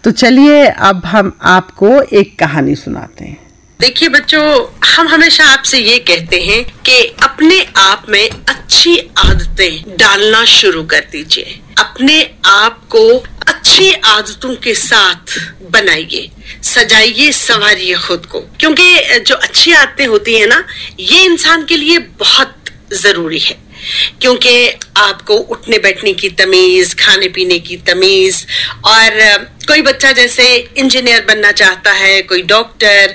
तो चलिए अब हम आपको एक कहानी सुनाते हैं। देखिए बच्चों, हम हमेशा आपसे ये कहते हैं कि अपने आप में अच्छी आदतें डालना शुरू कर दीजिए। अपने आप को अच्छी आदतों के साथ बनाइए, सजाइए, संवारिए खुद को, क्योंकि जो अच्छी आदतें होती है ना, ये इंसान के लिए बहुत जरूरी है। क्योंकि आपको उठने बैठने की तमीज, खाने पीने की तमीज, और कोई बच्चा जैसे इंजीनियर बनना चाहता है, कोई डॉक्टर,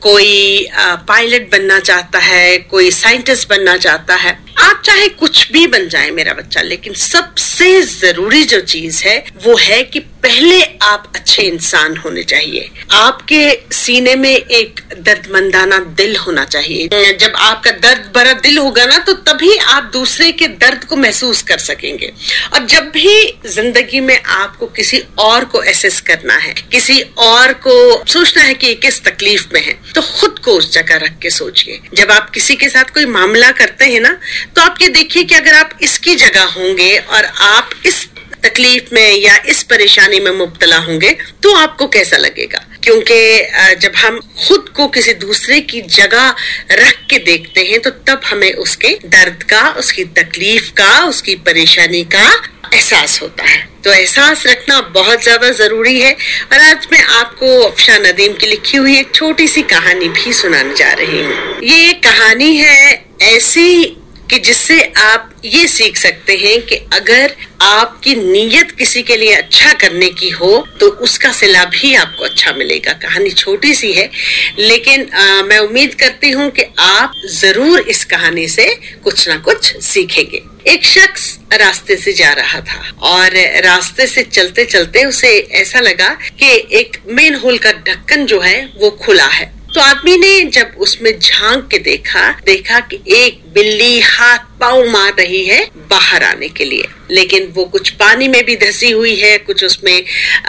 कोई पायलट बनना चाहता है, कोई साइंटिस्ट बनना चाहता है। आप चाहे कुछ भी बन जाए मेरा बच्चा, लेकिन सबसे जरूरी जो चीज है वो है कि पहले आप अच्छे इंसान होने चाहिए। आपके सीने में एक दर्दमंदाना दिल होना चाहिए। जब आपका दर्द भरा दिल होगा ना, तो तभी आप दूसरे के दर्द को महसूस कर सकेंगे। और जब भी जिंदगी में आपको किसी और को एसेस करना है, किसी और को सोचना है कि किस तकलीफ में है, तो खुद को उस जगह रख के सोचिए। जब आप किसी के साथ कोई मामला करते हैं ना, तो आप ये देखिए कि अगर आप इसकी जगह होंगे और आप इस तकलीफ में या इस परेशानी में मुब्तला होंगे, तो आपको कैसा लगेगा। क्योंकि जब हम खुद को किसी दूसरे की जगह रख के देखते हैं, तो तब हमें उसके दर्द का, उसकी तकलीफ का, उसकी परेशानी का एहसास होता है। तो एहसास रखना बहुत ज्यादा जरूरी है। और आज मैं आपको अफशा नदीम की लिखी हुई एक छोटी सी कहानी भी सुनाने जा रही हूँ। ये कहानी है ऐसी कि जिससे आप ये सीख सकते हैं कि अगर आपकी नीयत किसी के लिए अच्छा करने की हो, तो उसका सिला भी आपको अच्छा मिलेगा। कहानी छोटी सी है, लेकिन मैं उम्मीद करती हूँ कि आप जरूर इस कहानी से कुछ ना कुछ सीखेंगे। एक शख्स रास्ते से जा रहा था और रास्ते से चलते चलते उसे ऐसा लगा कि एक मेन होल का ढक्कन जो है वो खुला है। तो आदमी ने जब उसमें झांक के देखा कि एक बिल्ली हाथ पांव मार रही है बाहर आने के लिए, लेकिन वो कुछ पानी में भी धसी हुई है, कुछ उसमें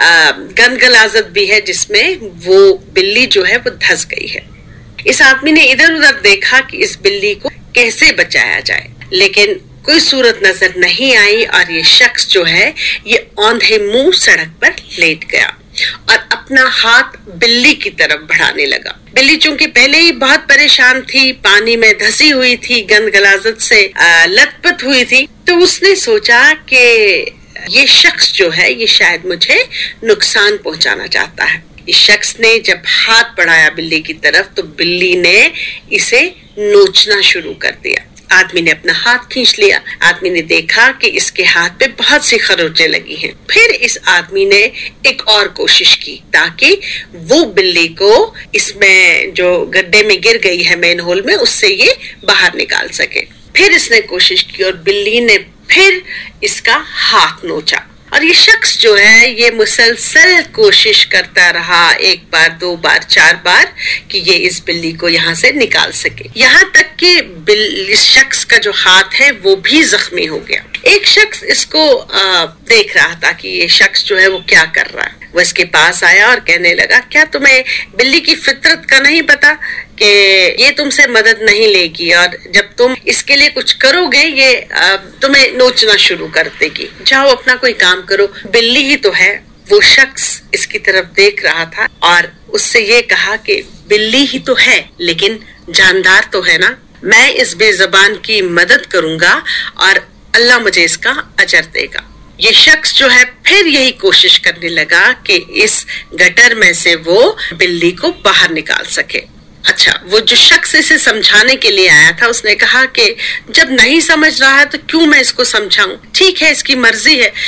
गंदगलाजत भी है, जिसमें वो बिल्ली जो है वो धस गई है। इस आदमी ने इधर उधर देखा कि इस बिल्ली को कैसे बचाया जाए, लेकिन कोई सूरत नजर नहीं आई और ये शख्स जो है ये औंधे मुंह सड़क पर लेट गया और अपना हाथ बिल्ली की तरफ बढ़ाने लगा। बिल्ली चूंकि पहले ही बहुत परेशान थी, पानी में धसी हुई थी, गंद गलाजत से लथपथ हुई थी, तो उसने सोचा कि ये शख्स जो है ये शायद मुझे नुकसान पहुंचाना चाहता है। इस शख्स ने जब हाथ बढ़ाया बिल्ली की तरफ, तो बिल्ली ने इसे नोचना शुरू कर दिया। आदमी ने अपना हाथ खींच लिया। आदमी ने देखा कि इसके हाथ पे बहुत सी खरोंचें लगी हैं। फिर इस आदमी ने एक और कोशिश की ताकि वो बिल्ली को इसमें जो गड्ढे में गिर गई है मेन होल में, उससे ये बाहर निकाल सके। फिर इसने कोशिश की और बिल्ली ने फिर इसका हाथ नोचा। और ये शख्स जो है ये मुसलसल कोशिश करता रहा, एक बार, दो बार, चार बार, कि ये इस बिल्ली को यहाँ से निकाल सके। यहाँ तक कि इस शख्स का जो हाथ है वो भी जख्मी हो गया। एक शख्स इसको देख रहा था कि ये शख्स जो है वो क्या कर रहा है। वो इसके पास आया और कहने लगा, क्या तुम्हें बिल्ली की फितरत का नहीं पता कि ये तुमसे मदद नहीं लेगी, और जब तुम इसके लिए कुछ करोगे ये तुम्हें नोचना शुरू कर देगी। जाओ अपना कोई काम करो, बिल्ली ही तो है। वो शख्स इसकी तरफ देख रहा था और उससे ये कहा कि बिल्ली ही तो है, लेकिन जानदार तो है ना। मैं इस बेज़बान की मदद करूंगा और अल्लाह मुझे इसका अजर देगा। ये शख्स जो है फिर यही कोशिश करने लगा कि इस गटर में से वो बिल्ली को बाहर निकाल सके। अच्छा, वो जो शख्स इसे समझाने के लिए आया था उसने कहा कि जब नहीं समझ रहा है तो क्यों मैं इसको समझाऊं, ठीक है इसकी मर्जी है,